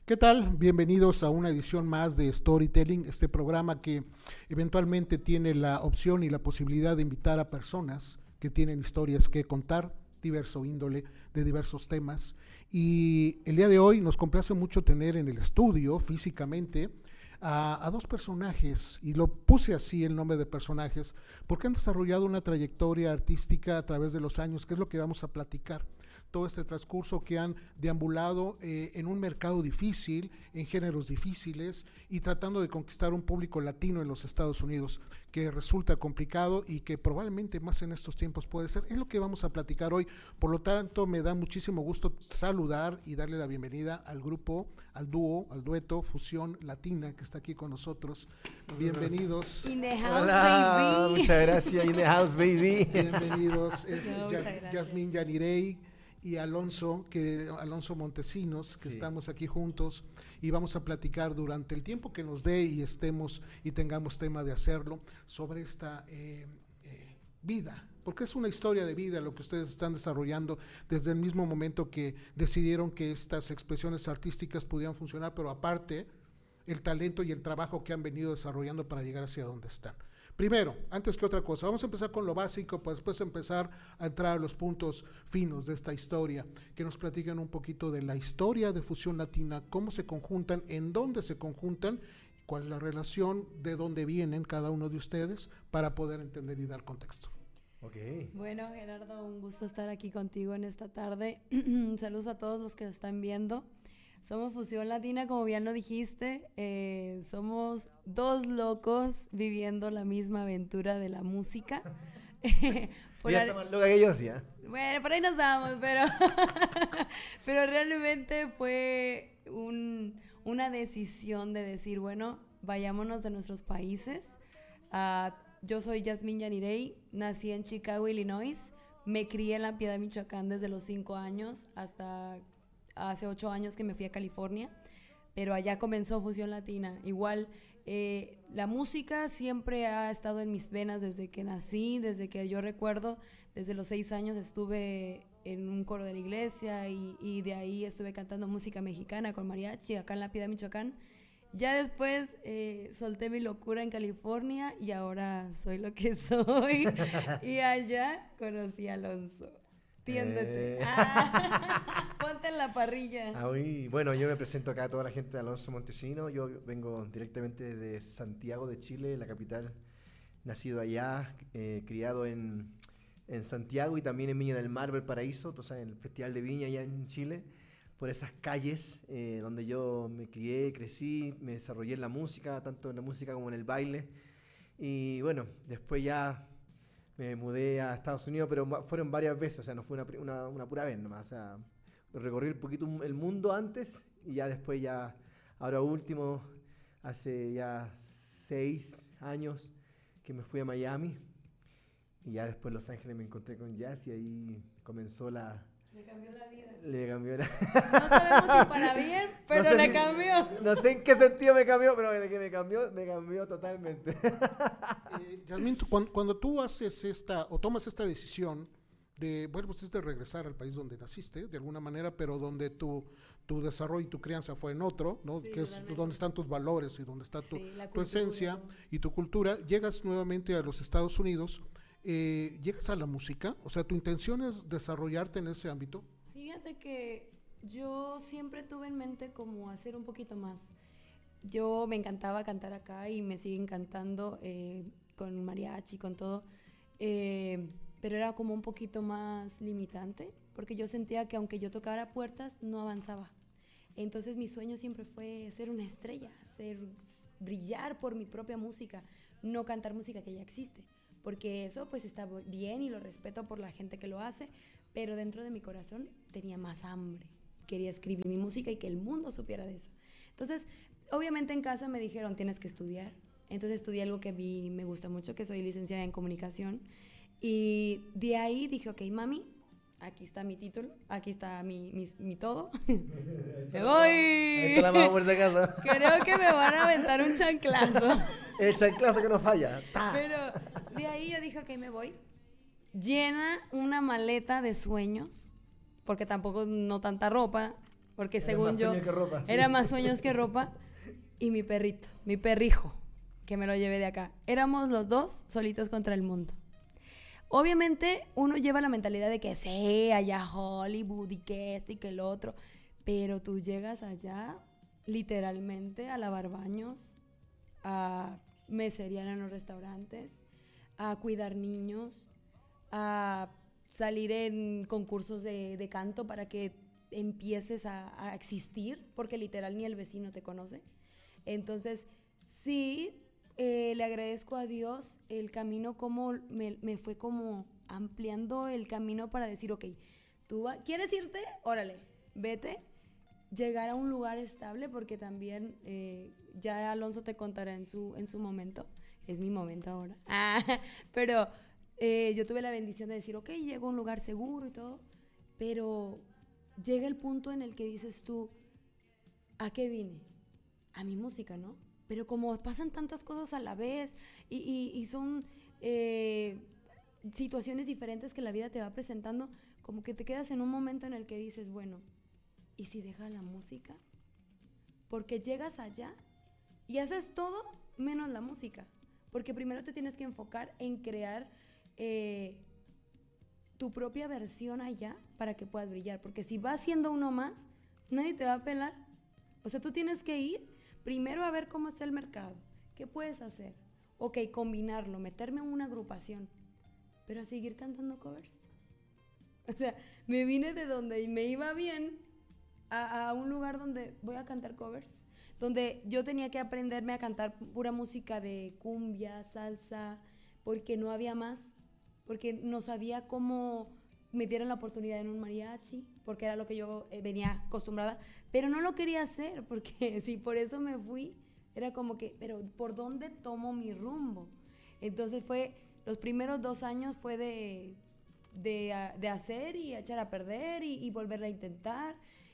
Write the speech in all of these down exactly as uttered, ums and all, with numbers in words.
¿Qué tal? Bienvenidos a una edición más de Storytelling, este programa que eventualmente tiene la opción y la posibilidad de invitar a personas que tienen historias que contar, diverso índole, de diversos temas. Y el día de hoy nos complace mucho tener en el estudio físicamente a, a dos personajes, y lo puse así el nombre de personajes, porque han desarrollado una trayectoria artística a través de los años, que es lo que vamos a platicar. Todo este transcurso que han deambulado eh, en un mercado difícil, en géneros difíciles y tratando de conquistar un público latino en los Estados Unidos, que resulta complicado y que probablemente más en estos tiempos puede ser. Es lo que vamos a platicar hoy. Por lo tanto, me da muchísimo gusto saludar y darle la bienvenida al grupo, al dúo, al dueto Fusión Latina que está aquí con nosotros. Bienvenidos. In the house, Hola, baby. muchas gracias, In the house, baby. Bienvenidos. Es No, Yas, muchas gracias. Yasmín Yanirey y Alonso, que Alonso Montesinos, que Sí. estamos aquí juntos y vamos a platicar durante el tiempo que nos dé y estemos y tengamos tema de hacerlo sobre esta eh, eh, vida, porque es una historia de vida lo que ustedes están desarrollando desde el mismo momento que decidieron que estas expresiones artísticas pudieran funcionar, pero aparte el talento y el trabajo que han venido desarrollando para llegar hacia donde están. Primero, antes que otra cosa, vamos a empezar con lo básico, para después empezar a entrar a los puntos finos de esta historia, que nos platiquen un poquito de la historia de Fusión Latina, cómo se conjuntan, en dónde se conjuntan, cuál es la relación, de dónde vienen cada uno de ustedes, para poder entender y dar contexto. Ok. Bueno, Gerardo, un gusto estar aquí contigo en esta tarde. Saludos a todos los que nos están viendo. Somos Fusión Latina, como bien lo dijiste. Eh, somos dos locos viviendo la misma aventura de la música. Por Ya ar- está más loca que yo, sí, ¿eh? Bueno, por ahí nos damos, pero, pero realmente fue un, una decisión de decir, bueno, vayámonos de nuestros países. Uh, yo soy Yasmín Yanirey, nací en Chicago, Illinois. Me crié en La Piedad, Michoacán desde los cinco años hasta hace ocho años que me fui a California, pero allá comenzó Fusión Latina. Igual, eh, la música siempre ha estado en mis venas desde que nací, desde que yo recuerdo, desde los seis años estuve en un coro de la iglesia y, y de ahí estuve cantando música mexicana con mariachi acá en La Piedad, Michoacán. Ya después eh, solté mi locura en California y ahora soy lo que soy. Y allá conocí a Alonso. Tiéndete. Eh. Ah, ponte en la parrilla. Ah, uy, bueno, yo me presento acá a toda la gente de Alonso Montesinos. Yo vengo directamente de Santiago de Chile, la capital. Nacido allá, eh, criado en, en Santiago y también en Viña del Mar, Valparaíso, tú sabes, el Festival de Viña allá en Chile. Por esas calles eh, donde yo me crié, crecí, me desarrollé en la música, tanto en la música como en el baile. Y bueno, después ya me mudé a Estados Unidos, pero ma- fueron varias veces, o sea, no fue una, pri- una, una pura vez nomás. O sea, recorrí un poquito el mundo antes y ya después ya, ahora último, hace ya seis años que me fui a Miami y ya después en Los Ángeles me encontré con Jazz y ahí comenzó la... Le cambió la vida. Le cambió la... No sabemos si para bien, pero No sé le si- cambió. No sé en qué sentido me cambió, pero de que me cambió, me cambió totalmente. Eh, Yasmín, tú- cuando, cuando tú haces esta o tomas esta decisión de, bueno, pues es de regresar al país donde naciste, de alguna manera, pero donde tu, tu desarrollo y tu crianza fue en otro, ¿no? Sí, Que es totalmente. donde están tus valores y donde está tu, Sí, la tu cultura, esencia todo. y tu cultura, llegas nuevamente a los Estados Unidos, eh, llegas a la música, o sea, tu intención es desarrollarte en ese ámbito. Fíjate que yo siempre tuve en mente como hacer un poquito más. Yo me encantaba cantar acá y me sigue encantando eh, con mariachi, con todo, eh, pero era como un poquito más limitante, porque yo sentía que aunque yo tocara puertas, no avanzaba. Entonces mi sueño siempre fue ser una estrella, ser, brillar por mi propia música, no cantar música que ya existe, porque eso pues está bien y lo respeto por la gente que lo hace, pero dentro de mi corazón tenía más hambre. Quería escribir mi música y que el mundo supiera de eso. Entonces, obviamente en casa me dijeron, tienes que estudiar. Entonces estudié algo que a mí me gusta mucho, que soy licenciada en comunicación. Y de ahí dije, ok, mami, aquí está mi título, aquí está mi, mi, mi todo. ¡Me voy! Ahí está la mamá por si acaso. Creo que me van a aventar un chanclazo. El chanclazo que no falla. ¡Ta! Pero de ahí yo dije, ok, me voy. Llena una maleta de sueños, porque tampoco no tanta ropa, porque Era según más yo sueño que ropa, sí. era más sueños que ropa, y mi perrito, mi perrijo, que me lo llevé de acá. Éramos los dos solitos contra el mundo. Obviamente uno lleva la mentalidad de que sí, allá Hollywood y que esto y que el otro, pero tú llegas allá literalmente a lavar baños, a meserear en los restaurantes, a cuidar niños, a salir en concursos de, de canto para que empieces a, a existir, porque literal ni el vecino te conoce. Entonces, sí, eh, le agradezco a Dios el camino, como me, me fue como ampliando el camino para decir, ok, tú va, ¿quieres irte? Órale, vete. Llegar a un lugar estable, porque también eh, ya Alonso te contará en su, en su momento, es mi momento ahora, ah, pero eh, yo tuve la bendición de decir, ok, llego a un lugar seguro y todo, pero llega el punto en el que dices tú, ¿a qué vine? A mi música, ¿no? Pero como pasan tantas cosas a la vez y, y, y son eh, situaciones diferentes que la vida te va presentando, como que te quedas en un momento en el que dices, bueno, ¿y si dejas la música? Porque llegas allá y haces todo menos la música. Porque primero te tienes que enfocar en crear eh, tu propia versión allá para que puedas brillar. Porque si vas siendo uno más, nadie te va a pelar. O sea, tú tienes que ir primero a ver cómo está el mercado. ¿Qué puedes hacer? Ok, combinarlo, meterme en una agrupación, pero a seguir cantando covers. O sea, me vine de donde me iba bien A, a un lugar donde voy a cantar covers, donde yo tenía que aprenderme a cantar pura música de cumbia, salsa, porque no había más, porque no sabía cómo me dieran la oportunidad en un mariachi, porque era lo que yo eh, venía acostumbrada, pero no lo quería hacer, porque sí, por eso me fui, era como que, pero ¿por dónde tomo mi rumbo? Entonces fue, los primeros dos años fue de, de, de hacer y echar a perder y, y volverla a intentar,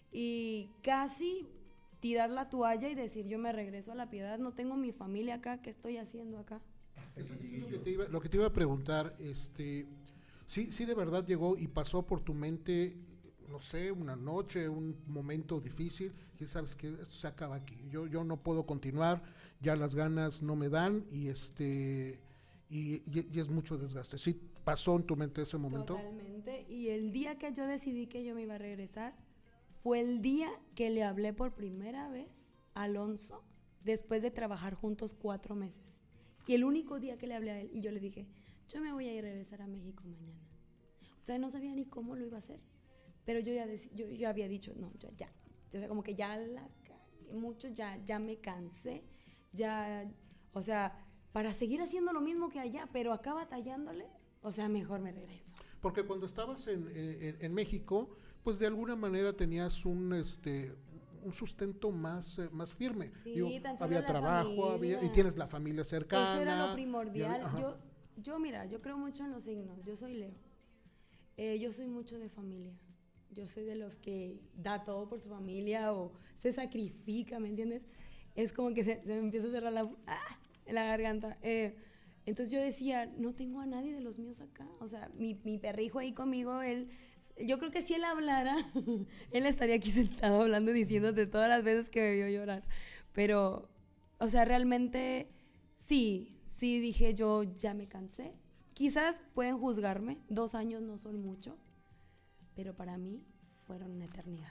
y casi tirar la toalla y decir, yo me regreso a La Piedad, no tengo mi familia acá, ¿qué estoy haciendo acá? Eso, eso es lo que te iba, lo que te iba a preguntar, este, sí, sí de verdad llegó y pasó por tu mente, no sé, una noche, un momento difícil, que sabes que esto se acaba aquí, yo, yo no puedo continuar, ya las ganas no me dan y este, y, y, y es mucho desgaste. ¿Sí pasó en tu mente ese momento? Totalmente, y el día que yo decidí que yo me iba a regresar, fue el día que le hablé por primera vez a Alonso después de trabajar juntos cuatro meses. Y el único día que le hablé a él, y yo le dije, yo me voy a ir a regresar a México mañana. O sea, no sabía ni cómo lo iba a hacer, pero yo ya, dec- yo, yo había dicho, no, ya, ya. O sea, como que ya la cagué mucho, ya, ya me cansé, ya, o sea, para seguir haciendo lo mismo que allá, pero acá batallándole, o sea, mejor me regreso. Porque cuando estabas en, en, en México, pues de alguna manera tenías un este un sustento más, eh, más firme. Sí, Digo, tan solo había la trabajo, había, y familia. tienes la familia cercana. Eso era lo y primordial. había- ajá. Yo, yo, mira, yo creo mucho en los signos. Yo soy Leo. Eh, yo soy mucho de familia. Yo soy de los que da todo por su familia o se sacrifica, ¿me entiendes? Es como que se, se me empieza a cerrar la, ¡ah! En la garganta. Eh, entonces yo decía, no tengo a nadie de los míos acá. O sea, mi, mi perrijo ahí conmigo, él, yo creo que si él hablara, él estaría aquí sentado hablando y diciéndote todas las veces que me vio llorar. Pero, o sea, realmente sí, sí dije yo, ya me cansé. Quizás pueden juzgarme, dos años no son mucho, pero para mí fueron una eternidad.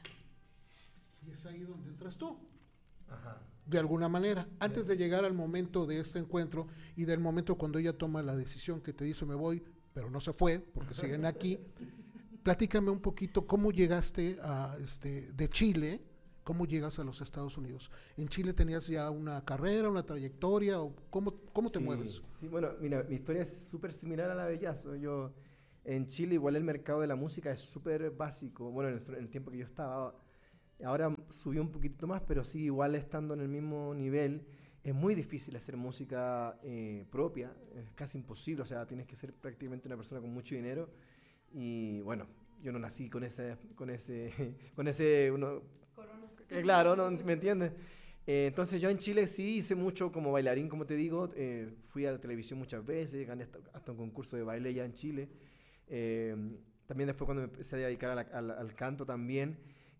Y es ahí donde entras tú. Ajá. De alguna manera, antes de llegar al momento de este encuentro y del momento cuando ella toma la decisión que te dice me voy, pero no se fue porque siguen aquí, platícame un poquito cómo llegaste a, este, de Chile, cómo llegas a los Estados Unidos. ¿En Chile tenías ya una carrera, una trayectoria o cómo, cómo te Sí, mueves? Sí, bueno, mira, mi historia es súper similar a la de Yaso. Yo, en Chile igual el mercado de la música es súper básico. Bueno, en el, en el tiempo que yo estaba, ahora subió un poquito más, pero sí, igual estando en el mismo nivel, es muy difícil hacer música eh, propia, es casi imposible, o sea, tienes que ser prácticamente una persona con mucho dinero y bueno, yo no nací con ese, con ese, con ese, uno, eh, claro, ¿no? ¿Me entiendes? Eh, entonces yo en Chile sí hice mucho como bailarín, como te digo, eh, fui a la televisión muchas veces, gané hasta, hasta un concurso de baile ya en Chile, eh, también después cuando me empecé a dedicar a la- al, al canto también,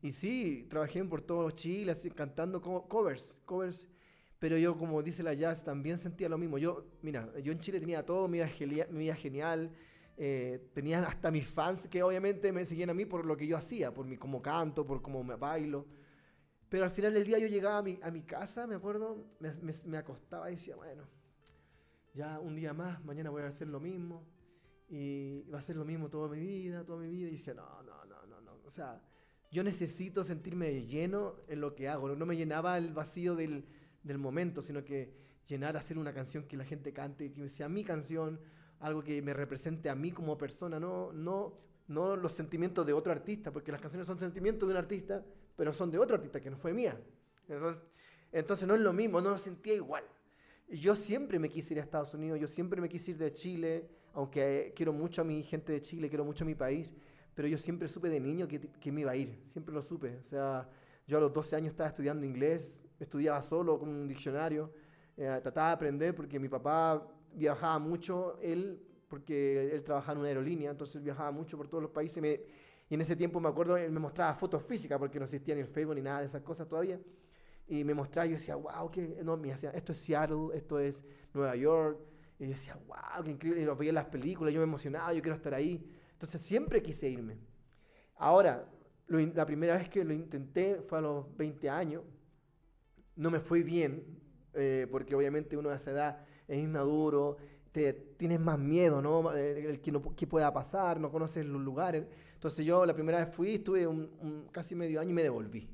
Y sí, trabajé por todo Chile, así, cantando co- covers, covers. Pero yo, como dice la Jazz, también sentía lo mismo. Yo, mira, yo en Chile tenía todo, me iba, gelia- me iba genial. Eh, tenía hasta mis fans que obviamente me seguían a mí por lo que yo hacía, por mi cómo canto, por cómo me bailo. Pero al final del día yo llegaba a mi, a mi casa, me acuerdo, me, me, me acostaba y decía, bueno, ya un día más, mañana voy a hacer lo mismo. Y va a ser lo mismo toda mi vida, toda mi vida. Y decía, no, no, no, no, no. O sea, yo necesito sentirme lleno en lo que hago. No, no me llenaba el vacío del, del momento, sino que llenar, hacer una canción que la gente cante, que sea mi canción, algo que me represente a mí como persona, no, no, no los sentimientos de otro artista, porque las canciones son sentimientos de un artista, pero son de otro artista que no fue mía. Entonces, entonces no es lo mismo, no lo sentía igual. Y yo siempre me quise ir a Estados Unidos, yo siempre me quise ir de Chile, aunque eh, quiero mucho a mi gente de Chile, quiero mucho a mi país, pero yo siempre supe de niño que, que me iba a ir, siempre lo supe. O sea, yo a los doce años estaba estudiando inglés, estudiaba solo con un diccionario, eh, trataba de aprender porque mi papá viajaba mucho, él, porque él trabajaba en una aerolínea, entonces él viajaba mucho por todos los países, me, y en ese tiempo me acuerdo, él me mostraba fotos físicas, porque no existía ni el Facebook ni nada de esas cosas todavía, y me mostraba, yo decía, wow, qué enorme, decía, esto es Seattle, esto es Nueva York, y yo decía, wow, qué increíble, y lo veía en las películas, yo me emocionaba, yo quiero estar ahí, entonces siempre quise irme. Ahora, lo, la primera vez que lo intenté fue a los veinte años, no me fue bien, eh, porque obviamente uno a esa edad es inmaduro, te, tienes más miedo, ¿no? El, el que no qué pueda pasar, no conoces los lugares. Entonces yo la primera vez fui, estuve un, un, casi medio año y me devolví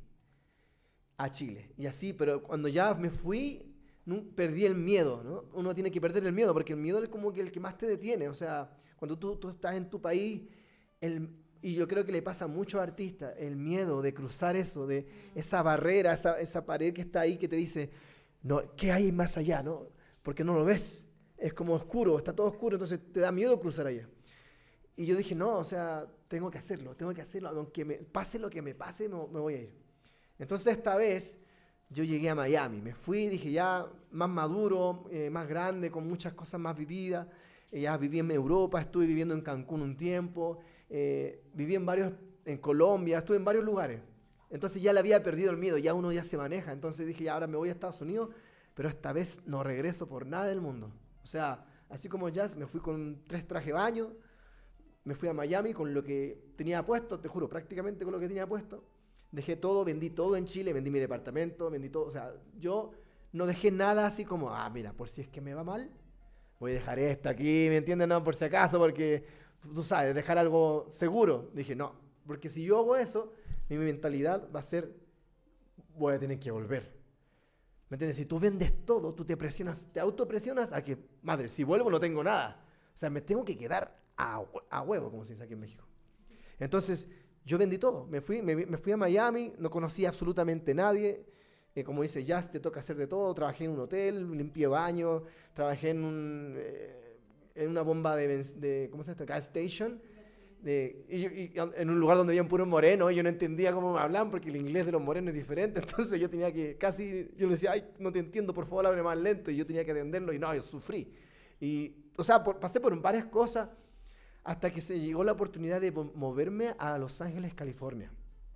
a Chile. Y así, pero cuando ya me fui, no, perdí el miedo, ¿no? Uno tiene que perder el miedo, porque el miedo es como que el que más te detiene. O sea, cuando tú, tú estás en tu país, el, y yo creo que le pasa a muchos artistas, el miedo de cruzar eso, de esa barrera, esa, esa pared que está ahí que te dice, no, ¿qué hay más allá? ¿No? Porque no lo ves. Es como oscuro, está todo oscuro, entonces te da miedo cruzar allá. Y yo dije, no, o sea, tengo que hacerlo, tengo que hacerlo, aunque me pase lo que me pase, me, me voy a ir. Entonces esta vez yo llegué a Miami, me fui, dije ya más maduro, eh, más grande, con muchas cosas más vividas. Eh, ya viví en Europa, estuve viviendo en Cancún un tiempo, eh, viví en varios, en Colombia, estuve en varios lugares. Entonces ya le había perdido el miedo, ya uno ya se maneja. Entonces dije, ya ahora me voy a Estados Unidos, pero esta vez no regreso por nada del mundo. O sea, así como Jazz, me fui con tres trajes de baño, me fui a Miami con lo que tenía puesto, te juro, prácticamente con lo que tenía puesto. Dejé todo, vendí todo en Chile, vendí mi departamento, vendí todo. O sea, yo no dejé nada así como, ah, mira, por si es que me va mal, voy a dejar esto aquí, ¿me entiendes? No, por si acaso, porque tú sabes, dejar algo seguro. Dije, no, porque si yo hago eso, mi mentalidad va a ser, voy a tener que volver. ¿Me entiendes? Si tú vendes todo, tú te presionas, te autopresionas a que, madre, si vuelvo no tengo nada. O sea, me tengo que quedar a, a huevo, como se dice aquí en México. Entonces, yo vendí todo. Me fui, me, me fui a Miami, no conocía absolutamente nadie. Eh, como dice Jazz, te toca hacer de todo. Trabajé en un hotel, limpié baños, trabajé en, un, eh, en una bomba de, de, ¿cómo se llama? Gas station. De, y, y, en un lugar donde había un puro moreno, y yo no entendía cómo me hablaban porque el inglés de los morenos es diferente, entonces yo tenía que casi, yo le decía, ay, no te entiendo, por favor, hable más lento, y yo tenía que atenderlo, y no, yo sufrí. Y, o sea, por, pasé por varias cosas hasta que se llegó la oportunidad de moverme a Los Ángeles, California.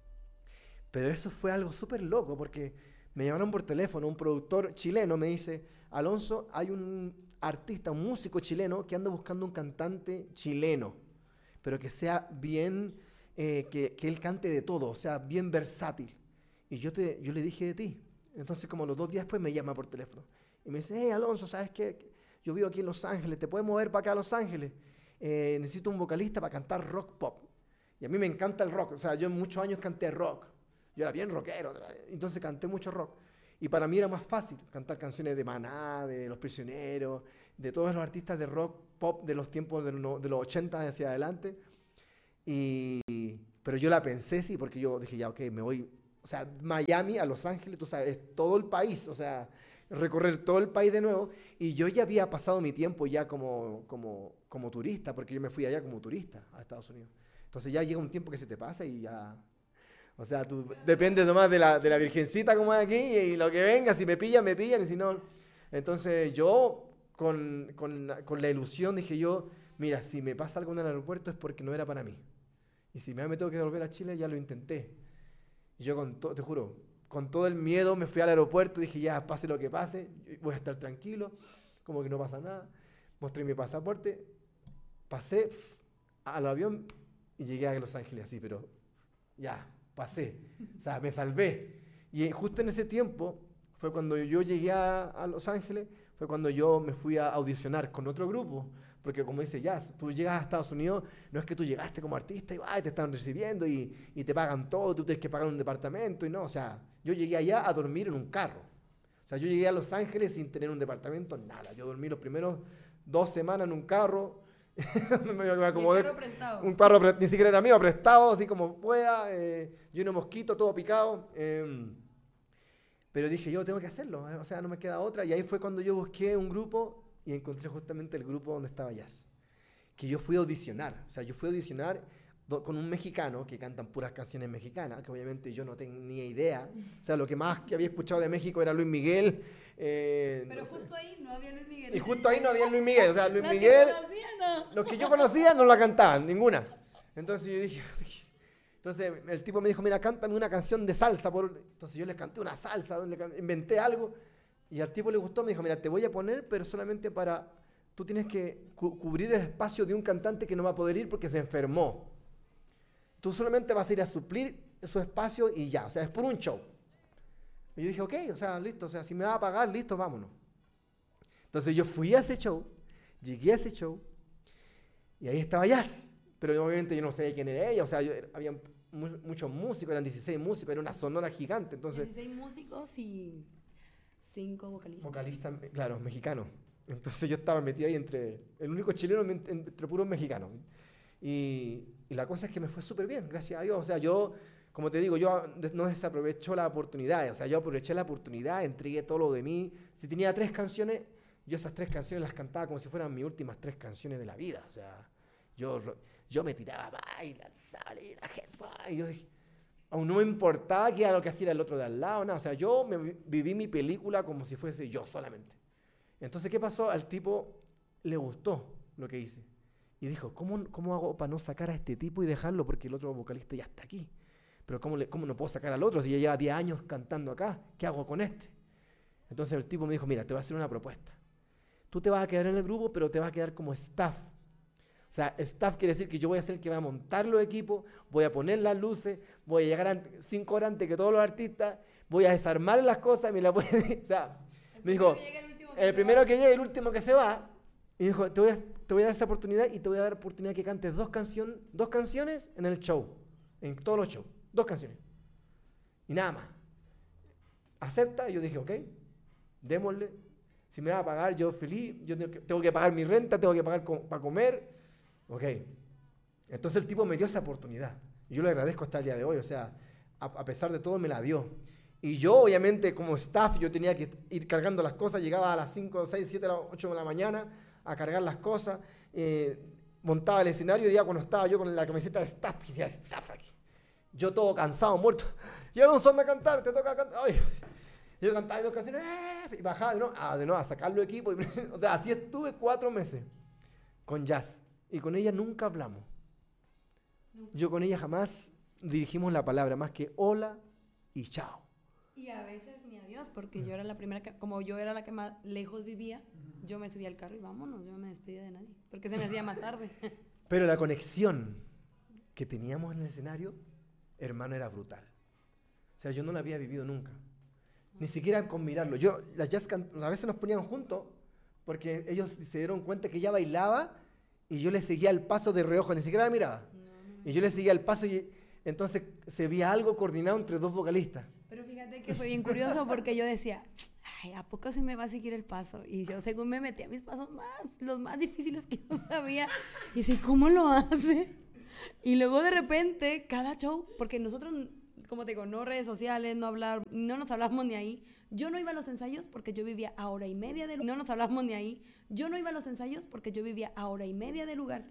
Pero eso fue algo súper loco, porque me llamaron por teléfono, un productor chileno me dice, Alonso, hay un artista, un músico chileno que anda buscando un cantante chileno, pero que sea bien, eh, que, que él cante de todo, o sea, bien versátil. Y yo, te, yo le dije de ti. Entonces, como los dos días después me llama por teléfono. Y me dice, hey, Alonso, ¿sabes qué? Yo vivo aquí en Los Ángeles, ¿te puedes mover para acá a Los Ángeles? Eh, necesito un vocalista para cantar rock pop. Y a mí me encanta el rock, o sea, yo en muchos años canté rock. Yo era bien rockero, entonces canté mucho rock. Y para mí era más fácil cantar canciones de Maná, de Los Prisioneros, de todos los artistas de rock pop de los tiempos de los, de los ochenta hacia adelante. Y, pero yo la pensé, sí, porque yo dije, ya, ok, me voy, o sea, Miami a Los Ángeles, tú sabes, es todo el país, o sea, recorrer todo el país de nuevo. Y yo ya había pasado mi tiempo ya como, como, como turista, porque yo me fui allá como turista a Estados Unidos. Entonces ya llega un tiempo que se te pasa y ya... O sea, tú dependes nomás de la, de la virgencita como es aquí, y lo que venga, si me pillan, me pillan, y si no... Entonces yo, con, con, con la ilusión, dije yo, mira, si me pasa algo en el aeropuerto es porque no era para mí. Y si me tengo que volver a Chile, ya lo intenté. Y yo, con to- te juro, con todo el miedo me fui al aeropuerto, dije, ya, pase lo que pase, voy a estar tranquilo, como que no pasa nada. Mostré mi pasaporte, pasé pf, al avión y llegué a Los Ángeles así, pero ya, pasé. O sea, me salvé. Y justo en ese tiempo fue cuando yo llegué a, a Los Ángeles, fue cuando yo me fui a audicionar con otro grupo. Porque como dice Jazz, tú llegas a Estados Unidos, no es que tú llegaste como artista y ay, te están recibiendo y, y te pagan todo, tú tienes que pagar un departamento y no, o sea, yo llegué allá a dormir en un carro. O sea, yo llegué a Los Ángeles sin tener un departamento, nada. Yo dormí los primeros dos semanas en un carro. me, me acomodé, un carro prestado. Un carro pre- ni siquiera era mío, prestado, así como pueda, eh, lleno de mosquitos, todo picado. Eh, pero dije, yo tengo que hacerlo, eh, o sea, no me queda otra. Y ahí fue cuando yo busqué un grupo y encontré justamente el grupo donde estaba Jazz. Que yo fui a audicionar. O sea, yo fui a audicionar do- con un mexicano que cantan puras canciones mexicanas, que obviamente yo no tenía idea. O sea, lo que más que había escuchado de México era Luis Miguel. eh, Pero no sé. justo ahí no había Luis Miguel. Y justo ahí no había Luis Miguel. O sea, Luis Las que Miguel, conocía, no. los que yo conocía no la cantaban, ninguna. Entonces yo dije... Entonces el tipo me dijo, mira, cántame una canción de salsa. Por... Entonces yo le canté una salsa, le can- inventé algo. Y al tipo le gustó, me dijo, mira, te voy a poner, pero solamente para... Tú tienes que cu- cubrir el espacio de un cantante que no va a poder ir porque se enfermó. Tú solamente vas a ir a suplir su espacio y ya, o sea, es por un show. Y yo dije, ok, o sea, listo, o sea, si me va a pagar, listo, vámonos. Entonces yo fui a ese show, llegué a ese show, y ahí estaba Jazz. Pero obviamente yo no sabía quién era ella, o sea, yo, había mu- muchos músicos, eran dieciséis músicos, era una sonora gigante, entonces... dieciséis músicos y cinco vocalistas. Vocalista, claro, mexicano. Entonces yo estaba metido ahí entre el único chileno en- entre puros mexicanos. Y, y la cosa es que me fue súper bien, gracias a Dios. O sea, yo, como te digo, yo des- no desaprovecho la oportunidad. O sea, yo aproveché la oportunidad, entregué todo lo de mí. Si tenía tres canciones, yo esas tres canciones las cantaba como si fueran mis últimas tres canciones de la vida. O sea, yo, ro- yo me tiraba bailar, salir, la gente, y yo dije, aún no me importaba qué era lo que hacía el otro de al lado, nada. O sea, yo me vi- viví mi película como si fuese yo solamente. Entonces, ¿qué pasó? Al tipo le gustó lo que hice. Y dijo, ¿cómo, cómo hago para no sacar a este tipo y dejarlo? Porque el otro vocalista ya está aquí. Pero ¿cómo, le, cómo no puedo sacar al otro si ya lleva diez años cantando acá? ¿Qué hago con este? Entonces el tipo me dijo, mira, te voy a hacer una propuesta. Tú te vas a quedar en el grupo, pero te vas a quedar como staff. O sea, staff quiere decir que yo voy a ser el que va a montar los equipos, voy a poner las luces, voy a llegar ante- cinco horas antes que todos los artistas, voy a desarmar las cosas y me las voy a... O sea, me dijo, el primero que llegue, el último que se va. Y dijo, te voy, a, te voy a dar esta oportunidad y te voy a dar la oportunidad que cantes dos, cancion, dos canciones en el show, en todos los shows, dos canciones. Y nada más. ¿Acepta? Y yo dije, ok, démosle. Si me va a pagar, yo feliz, yo tengo que, tengo que pagar mi renta, tengo que pagar para comer. Ok. Entonces el tipo me dio esa oportunidad. Y yo le agradezco hasta el día de hoy. O sea, a, a pesar de todo me la dio. Y yo, obviamente, como staff, yo tenía que ir cargando las cosas. Llegaba a las cinco, seis, siete, ocho de la mañana a cargar las cosas. Eh, montaba el escenario y ya cuando estaba yo con la camiseta de staff, que decía staff aquí. Yo todo cansado, muerto. Y Alonso, anda a cantar, te toca cantar. Ay. Yo cantaba dos canciones eh, y bajaba de nuevo, ah, de nuevo a sacar los equipos. O sea, así estuve cuatro meses con Jazz. Y con ella nunca hablamos. Yo con ella jamás dirigimos la palabra, más que hola y chao. Y a veces ni adiós, porque yo era la primera que, como yo era la que más lejos vivía, yo me subía al carro y vámonos, yo no me despedía de nadie, porque se me hacía más tarde. Pero la conexión que teníamos en el escenario, hermano, era brutal. O sea, yo no la había vivido nunca. Ni siquiera con mirarlo. Yo, las jazz can- a veces nos ponían juntos, porque ellos se dieron cuenta que ella bailaba y yo le seguía el paso de reojo, ni siquiera la miraba. No, no, no. Y yo le seguía el paso y entonces se veía algo coordinado entre dos vocalistas. Pero fíjate que fue bien curioso porque yo decía, ay, ¿a poco se me va a seguir el paso? Y yo según me metí a mis pasos más, los más difíciles que yo sabía. Y decía, ¿cómo lo hace? Y luego de repente, cada show, porque nosotros, como te digo, no redes sociales, no hablar, no nos hablamos ni ahí. Yo no iba a los ensayos porque yo vivía a hora y media del lugar. No nos hablamos ni ahí. Yo no iba a los ensayos porque yo vivía a hora y media del lugar.